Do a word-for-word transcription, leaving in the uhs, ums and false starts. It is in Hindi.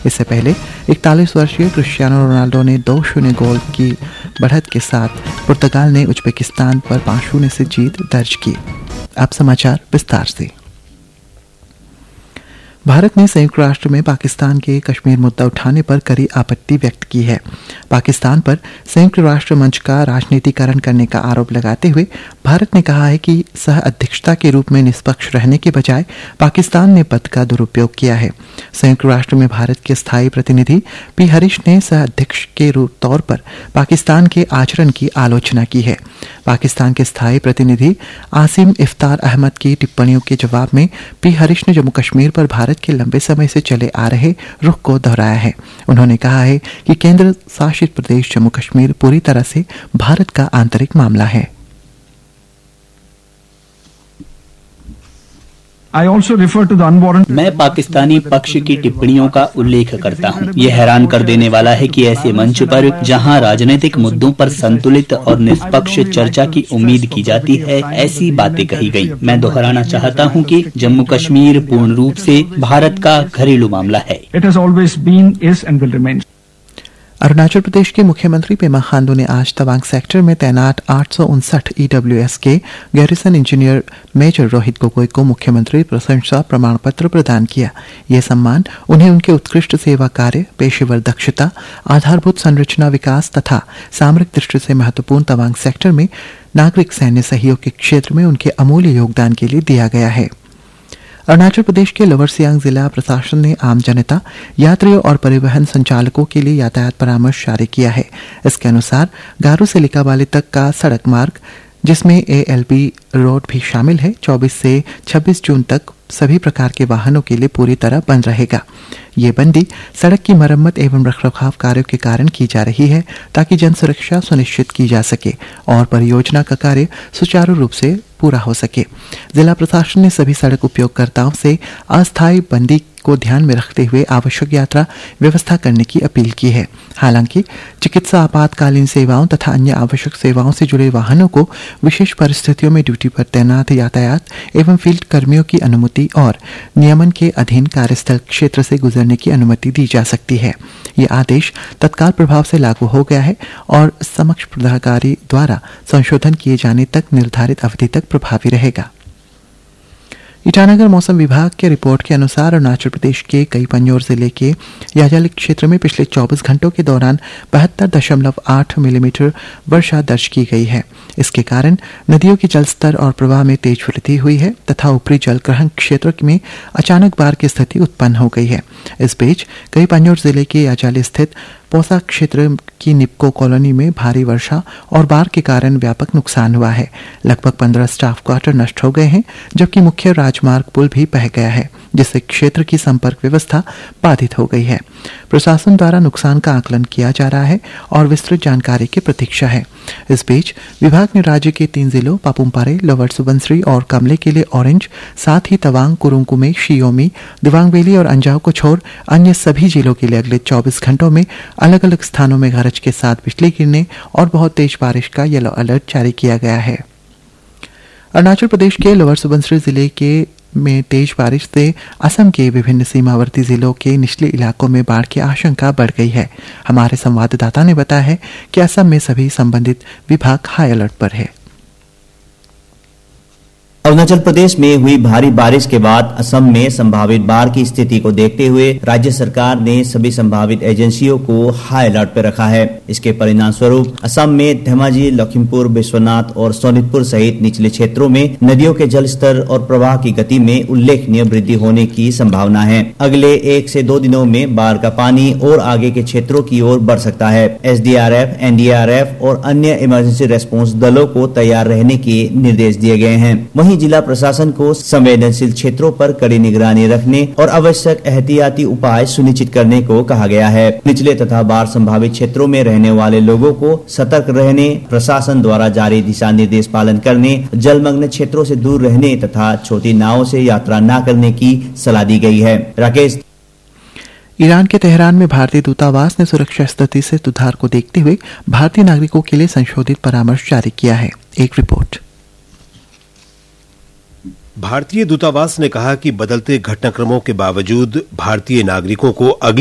इससे पहले इकतालीस वर्षीय क्रिस्टियानो रोनाल्डो ने दो शून्य गोल की बढ़त के साथ पुर्तगाल ने उज्बेकिस्तान पर पाँच शून्य से जीत दर्ज की। अब समाचार विस्तार से। भारत ने संयुक्त राष्ट्र में पाकिस्तान के कश्मीर मुद्दा उठाने पर कड़ी आपत्ति व्यक्त की है। पाकिस्तान पर संयुक्त राष्ट्र मंच का राजनीतिकरण करने का आरोप लगाते हुए भारत ने कहा है कि सह अध्यक्षता के रूप में निष्पक्ष रहने के बजाय पाकिस्तान ने पद का दुरुपयोग किया है। संयुक्त राष्ट्र में भारत के स्थायी प्रतिनिधि पी हरीश ने सह अध्यक्ष के तौर पर पाकिस्तान के आचरण की आलोचना की है। पाकिस्तान के स्थायी प्रतिनिधि आसिम इफ्तार अहमद की टिप्पणियों के जवाब में पी हरीश ने जम्मू कश्मीर पर भारत के लंबे समय से चले आ रहे रुख को दोहराया है। उन्होंने कहा है कि केंद्र शासित प्रदेश जम्मू कश्मीर पूरी तरह से भारत का आंतरिक मामला है। I also refer to the unwarranted... मैं पाकिस्तानी पक्ष की टिप्पणियों का उल्लेख करता हूं। ये हैरान कर देने वाला है कि ऐसे मंच पर जहां राजनीतिक मुद्दों पर संतुलित और निष्पक्ष चर्चा की उम्मीद की जाती है, ऐसी बातें कही गई। मैं दोहराना चाहता हूं कि जम्मू कश्मीर पूर्ण रूप से भारत का घरेलू मामला है। It has always been, is and will remain. Arunachal Pradesh के मुख्यमंत्री पेमा खांडू ने आज तवांग सेक्टर में तैनात आठ सौ उनसठ ईडब्ल्यूएस के garrison engineer major Rohit Gogoi को मुख्यमंत्री प्रशंसा प्रमाण पत्र प्रदान किया। यह सम्मान उन्हें उनके उत्कृष्ट सेवा कार्य, पेशेवर दक्षता, आधारभूत संरचना विकास तथा सामरिक दृष्टि से महत्वपूर्ण तवांग सेक्टर में नागरिक सैन्य सहयोग के क्षेत्र में उनके अमूल्य योगदान के लिए दिया गया है। अरुणाचल प्रदेश के लोअर सियांग जिला प्रशासन ने आम जनता, यात्रियों और परिवहन संचालकों के लिए यातायात परामर्श जारी किया है। इसके अनुसार गारू से लिकाबाली तक का सड़क मार्ग, जिसमें एएलबी रोड भी शामिल है, चौबीस से छब्बीस जून तक सभी प्रकार के वाहनों के लिए पूरी तरह बंद रहेगा। ये बंदी सड़क की मरम्मत एवं रखरखाव कार्यों के कारण की जा रही है ताकि जन सुरक्षा सुनिश्चित की जा सके और परियोजना का कार्य सुचारू रूप से पूरा हो सके। जिला प्रशासन ने सभी सड़क उपयोगकर्ताओं से अस्थायी बंदी को ध्यान में रखते हुए आवश्यक यात्रा व्यवस्था करने की अपील की है। हालांकि चिकित्सा, आपातकालीन सेवाओं तथा अन्य आवश्यक सेवाओं से जुड़े वाहनों को विशेष परिस्थितियों में ड्यूटी पर तैनात यातायात एवं फील्ड कर्मियों की अनुमति और नियमन के अधीन कार्यस्थल क्षेत्र से गुजरने की अनुमति दी जा सकती है। ये आदेश तत्काल प्रभाव से लागू हो गया है और समक्ष प्राधिकारी द्वारा संशोधन किए जाने तक निर्धारित अवधि तक प्रभावी रहेगा। ईटानगर मौसम विभाग के रिपोर्ट के अनुसार अरुणाचल प्रदेश के कई पंजोर जिले के याजाली क्षेत्र में पिछले चौबीस घंटों के दौरान बहत्तर दशमलव आठ मिलीमीटर वर्षा दर्ज की गई है। इसके कारण नदियों के जलस्तर और प्रवाह में तेज वृद्धि हुई है तथा ऊपरी जलग्रहण क्षेत्र में अचानक बाढ़ की स्थिति उत्पन्न हो गई है। इस बीच कई पंजोर जिले के याजाली स्थित पोसा क्षेत्र की निपको कॉलोनी में भारी वर्षा और बाढ़ के कारण व्यापक नुकसान हुआ है। लगभग पंद्रह स्टाफ क्वार्टर नष्ट हो गए हैं, जबकि मुख्य राजमार्ग पुल भी बह गया है, जिससे क्षेत्र की संपर्क व्यवस्था बाधित हो गई है। प्रशासन द्वारा नुकसान का आकलन किया जा रहा है और विस्तृत जानकारी की प्रतीक्षा है। इस बीच विभाग ने राज्य के तीन जिलों पापुमपारे, लोअर सुबनसिरी और कमले के लिए ऑरेंज, साथ ही तवांग, कुरुंकुमे, शियोमी, दिबांग वैली और अंजाव को छोड़ अन्य सभी जिलों के लिए अगले चौबीस घंटों में अलग अलग स्थानों में गरज के साथ बिजली गिरने और बहुत तेज बारिश का येलो अलर्ट जारी किया गया है। अरुणाचल प्रदेश के लोअर सुबनसिरी जिले के में तेज बारिश से असम के विभिन्न सीमावर्ती जिलों के निचले इलाकों में बाढ़ की आशंका बढ़ गई है। हमारे संवाददाता ने बताया है कि असम में सभी संबंधित विभाग हाई अलर्ट पर है। अरुणाचल प्रदेश में हुई भारी बारिश के बाद असम में संभावित बाढ़ की स्थिति को देखते हुए राज्य सरकार ने सभी संभावित एजेंसियों को हाई अलर्ट पर रखा है। इसके परिणाम स्वरूप असम में धेमाजी, लखीमपुर, विश्वनाथ और सोनितपुर सहित निचले क्षेत्रों में नदियों के जलस्तर और प्रवाह की गति में उल्लेखनीय वृद्धि होने की संभावना है। अगले एक से दो दिनों में बाढ़ का पानी और आगे के क्षेत्रों की ओर बढ़ सकता है। एसडीआरएफ, एनडीआरएफ और अन्य इमरजेंसी रेस्पॉन्स दलों को तैयार रहने के निर्देश दिए गए हैं। वहीं जिला प्रशासन को संवेदनशील क्षेत्रों पर कड़ी निगरानी रखने और आवश्यक एहतियाती उपाय सुनिश्चित करने को कहा गया है। निचले तथा बाढ़ संभावित क्षेत्रों में रहने वाले लोगों को सतर्क रहने, प्रशासन द्वारा जारी दिशा निर्देश पालन करने, जलमग्न क्षेत्रों से दूर रहने तथा छोटी नावों से यात्रा न करने की सलाह दी गई है। राकेश। ईरान के तेहरान में भारतीय दूतावास ने सुरक्षा स्थिति से सुधार को देखते हुए भारतीय नागरिकों के लिए संशोधित परामर्श जारी किया है। एक रिपोर्ट। भारतीय दूतावास ने कहा कि बदलते घटनाक्रमों के बावजूद भारतीय नागरिकों को अगली